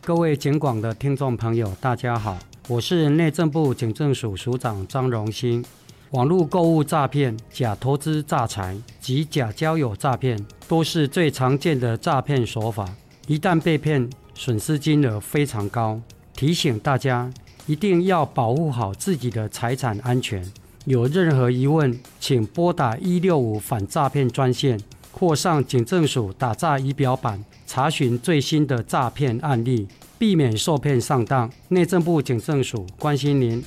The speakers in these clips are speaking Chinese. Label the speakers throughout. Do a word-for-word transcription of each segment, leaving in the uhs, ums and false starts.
Speaker 1: 各位警广的听众朋友，大家好，我是内政部警政署署长张荣兴。网络购物诈骗、假投资诈财及假交友诈骗都是最常见的诈骗手法，一旦被骗，损失金额非常高。提醒大家一定要保护好自己的财产安全。有任何疑问，请拨打一六五反诈骗专线，或上警政署打诈仪表板查询最新的诈骗案例，避免受骗上当。内政部警政署关心您。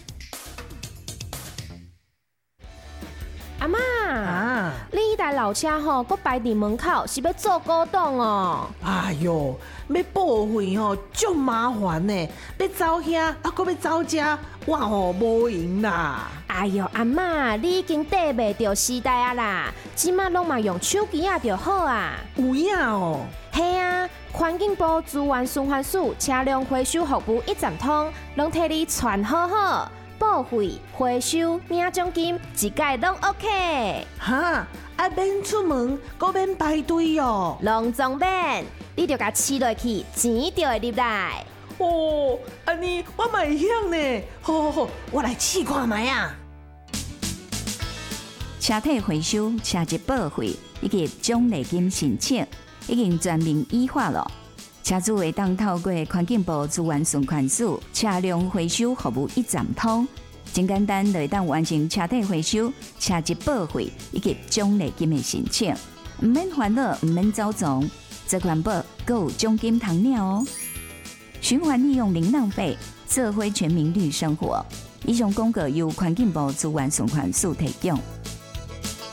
Speaker 2: 阿嬷啊，你迄台老车吼，搁摆伫门口，是要做古董哦？
Speaker 3: 哎哟，要报废吼，足麻烦呢。要走遐，啊，搁要走遮，我吼无闲啦。
Speaker 2: 哎哟，阿嬷，你已经跟袂着时代啊啦，即马拢嘛用手机啊就好啊。
Speaker 3: 有影哦。
Speaker 2: 嘿啊，环境部资源循环署车辆回收服务一站通，拢替你传好好。报废、回收、领奖金，一概拢 OK。
Speaker 3: 哈，啊免出门，搁免排队哦。
Speaker 2: 拢总免，你着甲饲落去，钱就会入来。
Speaker 3: 哦，安尼我嘛会晓呢。好好好，我来试看卖啊。
Speaker 4: 车体回收、车籍报废以及奖励金申请，已经全面依法了。车主会当透过环境部资源循环署车辆回收服务一站通，真简单就会当完成车体回收、车籍报废以及奖励金的申请，唔免烦恼，唔免走总，这环保还有奖金通领哦。循环利用零浪费，做回全民绿生活。以上广告由环境部资源循环署提供。